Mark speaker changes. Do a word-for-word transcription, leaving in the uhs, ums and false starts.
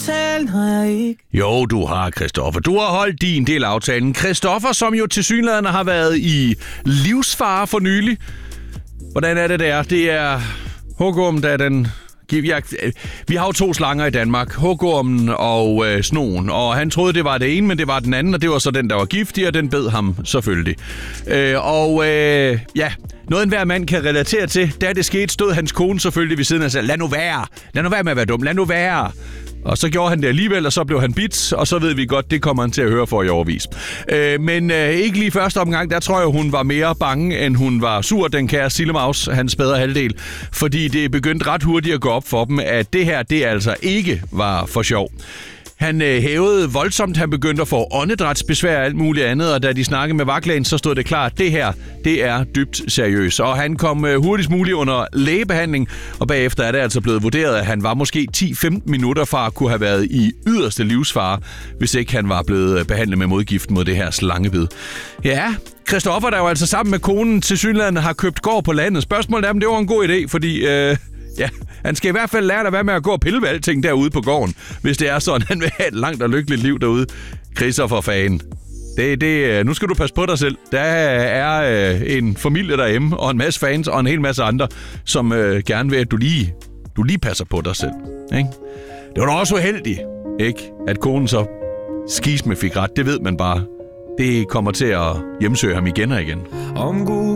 Speaker 1: aftalen, har jeg ikke.
Speaker 2: Jo, du har, Christoffer. Du har holdt din del af aftalen. Christoffer, som jo tilsyneladende har været i livsfare for nylig. Hvordan er det der? Det er hugormen, der er den... Vi har jo to slanger i Danmark, hugormen og øh, snoen, og han troede, det var det ene, men det var den anden, og det var så den, der var giftig, og den bed ham selvfølgelig. Øh, og øh, ja, noget enhver mand kan relatere til. Da det skete, stod hans kone selvfølgelig ved siden af sig. Lad nu være, lad nu være med at være dum, lad nu være. Og så gjorde han det alligevel, og så blev han bit, og så ved vi godt, det kommer han til at høre for i overvis. Øh, men øh, ikke lige første omgang, der tror jeg, hun var mere bange, end hun var sur, den kære Sillemaus, hans bedre halvdel. Fordi det begyndte ret hurtigt at gå op for dem, at det her, det altså ikke var for sjov. Han øh, hævede voldsomt, han begyndte at få åndedrætsbesvær og alt muligt andet, og da de snakkede med vagtlægen, så stod det klart, at det her, det er dybt seriøst. Og han kom øh, hurtigst muligt under lægebehandling, og bagefter er det altså blevet vurderet, at han var måske ti til femten minutter fra at kunne have været i yderste livsfare, hvis ikke han var blevet behandlet med modgift mod det her slangebid. Ja, Christoffer, der jo altså sammen med konen tilsyneladende har købt gård på landet. Spørgsmålet er, om det var en god idé, fordi... Øh Ja, han skal i hvert fald lære dig, hvad med at gå og pille ved alting derude på gården, hvis det er sådan, han vil have et langt og lykkeligt liv derude. Christoffer fan. Det, det, nu skal du passe på dig selv. Der er øh, en familie derhjemme, og en masse fans, og en hel masse andre, som øh, gerne vil, at du lige, du lige passer på dig selv. Ikke? Det var da også uheldigt, ikke? At konen så skisme fik ret. Det ved man bare. Det kommer til at hjemsøge ham igen og igen.
Speaker 1: Om god